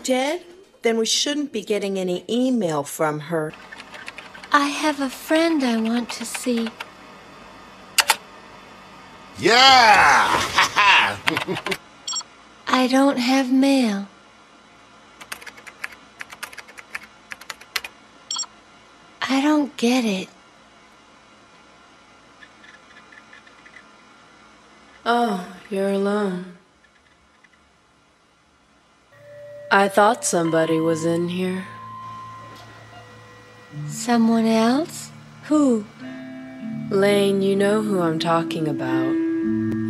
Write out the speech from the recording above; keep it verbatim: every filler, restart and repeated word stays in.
dead? Then we shouldn't be getting any email from her. I have a friend I want to see. Yeah! I don't have mail. I don't get it. Oh, you're alone. I thought somebody was in here. Someone else? Who? Lane, you know who I'm talking about.